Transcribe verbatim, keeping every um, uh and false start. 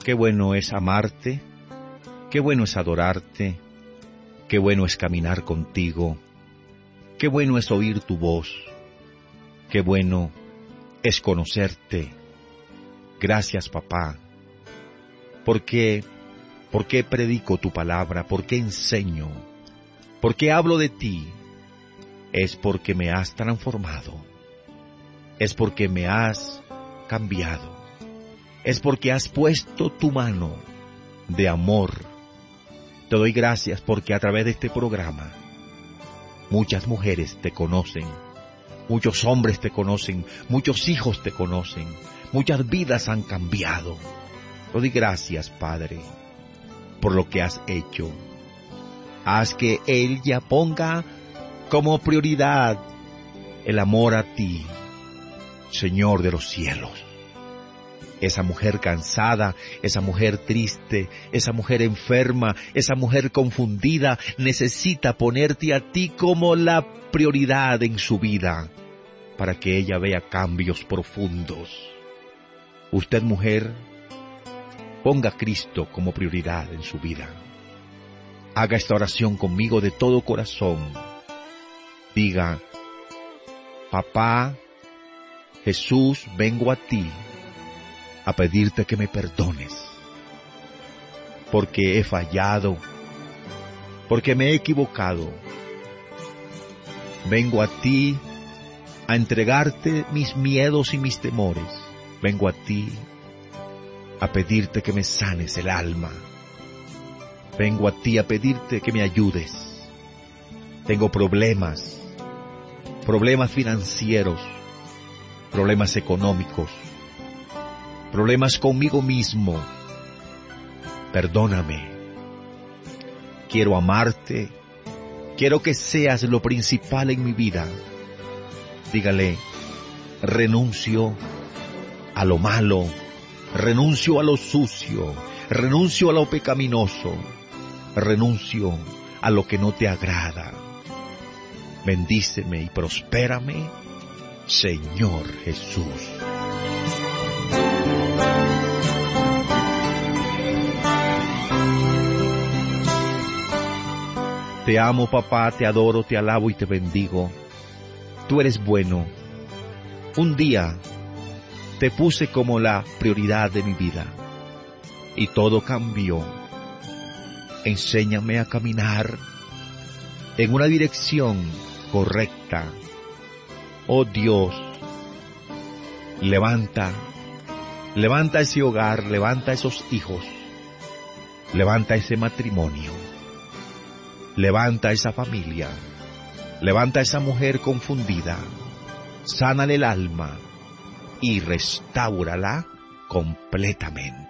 Qué bueno es amarte, qué bueno es adorarte, qué bueno es caminar contigo, qué bueno es oír tu voz, qué bueno es conocerte. Gracias, papá, porque, porque predico tu palabra, porque enseño, porque hablo de ti. Es porque me has transformado, es porque me has cambiado, es porque has puesto tu mano de amor. Te doy gracias porque a través de este programa muchas mujeres te conocen, muchos hombres te conocen, muchos hijos te conocen, muchas vidas han cambiado. Te doy gracias, Padre, por lo que has hecho. Haz que ella ponga como prioridad el amor a ti, Señor de los cielos. Esa mujer cansada, esa mujer triste, esa mujer enferma, esa mujer confundida, necesita ponerte a ti como la prioridad en su vida, para que ella vea cambios profundos. Usted, mujer, ponga a Cristo como prioridad en su vida. Haga esta oración conmigo de todo corazón. Diga: Papá Jesús, vengo a ti a pedirte que me perdones, porque he fallado, porque me he equivocado. Vengo a ti a entregarte mis miedos y mis temores. Vengo a ti a pedirte que me sanes el alma. Vengo a ti a pedirte que me ayudes. Tengo problemas, problemas financieros, problemas económicos, problemas conmigo mismo. Perdóname. Quiero amarte. Quiero que seas lo principal en mi vida. Dígale: renuncio a lo malo, renuncio a lo sucio, renuncio a lo pecaminoso, renuncio a lo que no te agrada. Bendíceme y prospérame, Señor Jesús. Te amo, papá, te adoro, te alabo y te bendigo. Tú eres bueno. Un día te puse como la prioridad de mi vida y todo cambió. Enséñame a caminar en una dirección correcta. Oh Dios, levanta, levanta ese hogar, levanta esos hijos, levanta ese matrimonio, levanta esa familia, levanta esa mujer confundida, sánale el alma y restáurala completamente.